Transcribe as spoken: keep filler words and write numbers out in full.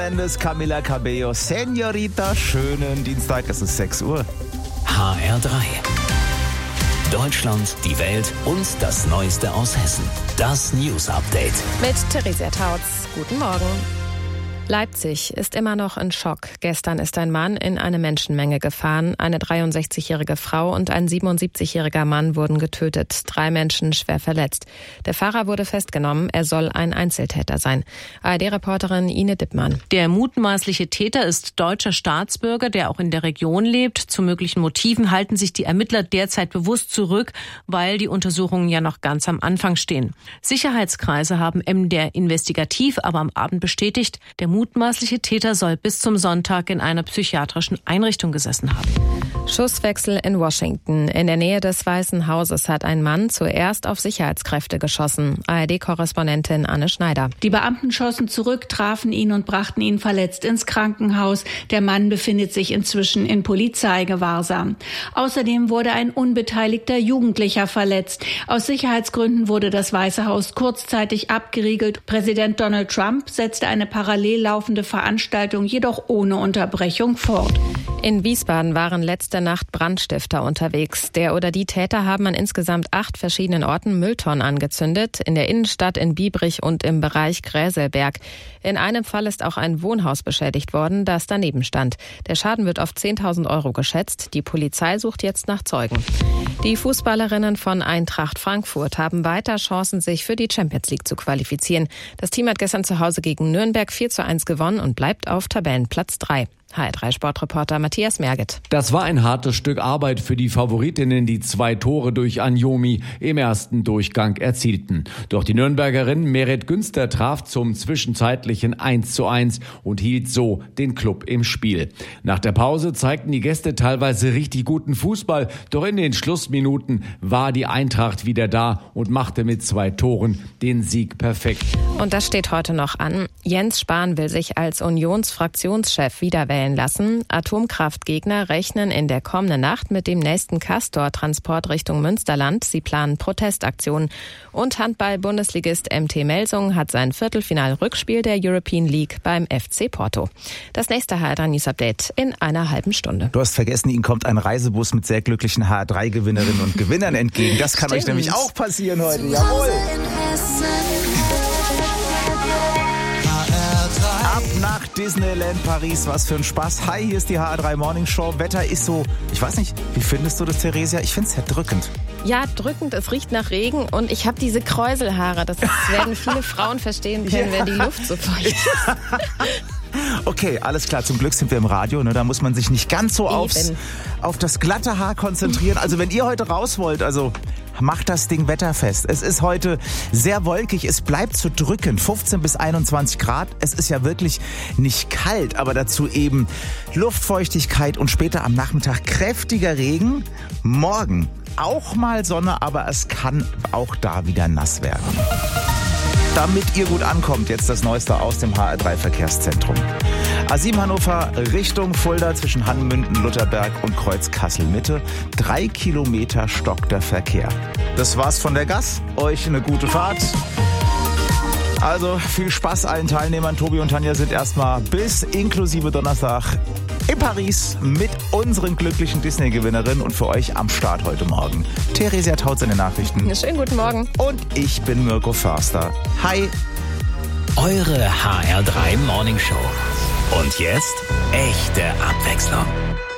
Camila Cabello, Señorita, schönen Dienstag, es ist sechs Uhr. H R drei. Deutschland, die Welt und das Neueste aus Hessen. Das News Update. Mit Theresia Tautz. Guten Morgen. Leipzig ist immer noch in Schock. Gestern ist ein Mann in eine Menschenmenge gefahren. Eine dreiundsechzigjährige Frau und ein siebenundsiebzigjähriger Mann wurden getötet. Drei Menschen schwer verletzt. Der Fahrer wurde festgenommen. Er soll ein Einzeltäter sein. A R D-Reporterin Ine Dippmann. Der mutmaßliche Täter ist deutscher Staatsbürger, der auch in der Region lebt. Zu möglichen Motiven halten sich die Ermittler derzeit bewusst zurück, weil die Untersuchungen ja noch ganz am Anfang stehen. Sicherheitskreise haben M D R investigativ aber am Abend bestätigt, der mutmaßliche Täter soll bis zum Sonntag in einer psychiatrischen Einrichtung gesessen haben. Schusswechsel in Washington. In der Nähe des Weißen Hauses hat ein Mann zuerst auf Sicherheitskräfte geschossen. A R D-Korrespondentin Anne Schneider. Die Beamten schossen zurück, trafen ihn und brachten ihn verletzt ins Krankenhaus. Der Mann befindet sich inzwischen in Polizeigewahrsam. Außerdem wurde ein unbeteiligter Jugendlicher verletzt. Aus Sicherheitsgründen wurde das Weiße Haus kurzzeitig abgeriegelt. Präsident Donald Trump setzte eine parallel laufende Veranstaltung jedoch ohne Unterbrechung fort. In Wiesbaden waren letzte Nacht Brandstifter unterwegs. Der oder die Täter haben an insgesamt acht verschiedenen Orten Mülltonnen angezündet, in der Innenstadt, in Biebrich und im Bereich Gräselberg. In einem Fall ist auch ein Wohnhaus beschädigt worden, das daneben stand. Der Schaden wird auf zehntausend Euro geschätzt. Die Polizei sucht jetzt nach Zeugen. Die Fußballerinnen von Eintracht Frankfurt haben weiter Chancen, sich für die Champions League zu qualifizieren. Das Team hat gestern zu Hause gegen Nürnberg vier zu eins gewonnen und bleibt auf Tabellenplatz drei. H R drei Sportreporter Matthias Merget. Das war ein hartes Stück Arbeit für die Favoritinnen, die zwei Tore durch Anjomi im ersten Durchgang erzielten. Doch die Nürnbergerin Meret Günster traf zum zwischenzeitlichen eins zu eins und hielt so den Klub im Spiel. Nach der Pause zeigten die Gäste teilweise richtig guten Fußball, doch in den Schlussminuten war die Eintracht wieder da und machte mit zwei Toren den Sieg perfekt. Und das steht heute noch an. Jens Spahn will sich als Unionsfraktionschef wiederwählen lassen. Atomkraftgegner rechnen in der kommenden Nacht mit dem nächsten Castor-Transport Richtung Münsterland. Sie planen Protestaktionen. Und Handball-Bundesligist M T Melsungen hat sein Viertelfinal-Rückspiel der European League beim F C Porto. Das nächste H R drei News Update in einer halben Stunde. Du hast vergessen, Ihnen kommt ein Reisebus mit sehr glücklichen H R drei Gewinnerinnen und Gewinnern entgegen. Das kann Stimmt. euch nämlich auch passieren heute. Jawohl! Ab nach Disneyland Paris, was für ein Spaß. Hi, hier ist die H R drei Morning Show. Wetter ist so, ich weiß nicht, wie findest du das, Theresia? Ich finde es ja drückend. Ja, drückend, es riecht nach Regen und ich habe diese Kräuselhaare. Das werden viele Frauen verstehen können, ja. Wenn die Luft so feucht ist. Okay, alles klar. Zum Glück sind wir im Radio. Ne? Da muss man sich nicht ganz so aufs, auf das glatte Haar konzentrieren. Also wenn ihr heute raus wollt, also macht das Ding wetterfest. Es ist heute sehr wolkig. Es bleibt zu drücken. fünfzehn bis einundzwanzig Grad. Es ist ja wirklich nicht kalt, aber dazu eben Luftfeuchtigkeit und später am Nachmittag kräftiger Regen. Morgen auch mal Sonne, aber es kann auch da wieder nass werden. Damit ihr gut ankommt, jetzt das Neueste aus dem H R drei Verkehrszentrum. A sieben Hannover Richtung Fulda zwischen Hannemünden, Lutherberg und Kreuz Kassel-Mitte. Drei Kilometer stockt der Verkehr. Das war's von der Gas. Euch eine gute Fahrt. Also viel Spaß allen Teilnehmern. Tobi und Tanja sind erstmal bis inklusive Donnerstag in Paris mit unseren glücklichen Disney-Gewinnerinnen und für euch am Start heute Morgen. Theresia Tautz in den Nachrichten. Schönen guten Morgen. Und ich bin Mirko Förster. Hi. Eure H R drei Morning Show. Und jetzt echte Abwechslung.